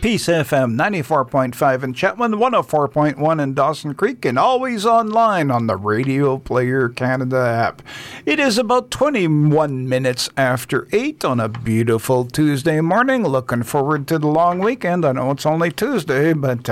Peace FM 94.5 in Chetwynd, 104.1 in Dawson Creek, and always online on the Radio Player Canada app. It is about 21 minutes after 8 on a beautiful Tuesday morning. Looking forward to the long weekend. I know it's only Tuesday, but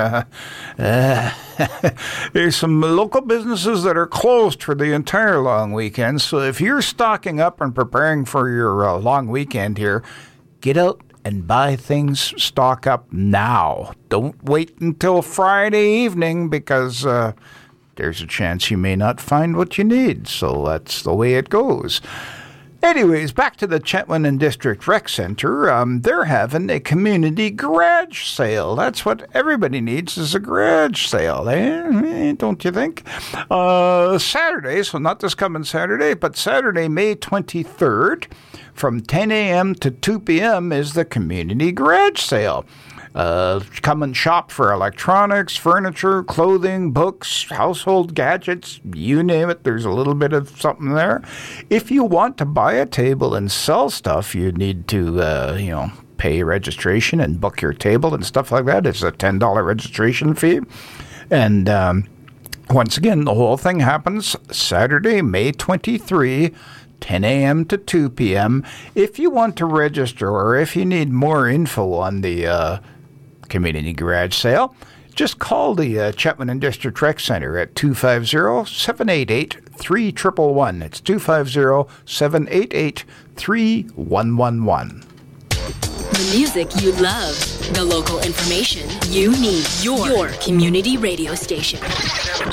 there's some local businesses that are closed for the entire long weekend. So if you're stocking up and preparing for your long weekend here, get out and buy things, stock up now. Don't wait until Friday evening because there's a chance you may not find what you need. So that's the way it goes. Anyways, back to the Chetwynd and District Rec Centre. They're having a community garage sale. That's what everybody needs is a garage sale, don't you think? Saturday, so not this coming Saturday, but Saturday, May 23rd, from 10 a.m. to 2 p.m. is the community garage sale. Come and shop for electronics, furniture, clothing, books, household gadgets, you name it. There's a little bit of something there. If you want to buy a table and sell stuff, you need to, pay registration and book your table and stuff like that. It's a $10 registration fee. And once again, the whole thing happens Saturday, May 23, 10 a.m. to 2 p.m. If you want to register or if you need more info on the community garage sale, just call the Chetwynd and District Rec Centre at 250-788-3111. It's 250-788-3111. The music you love, the local information you need. Your community radio station.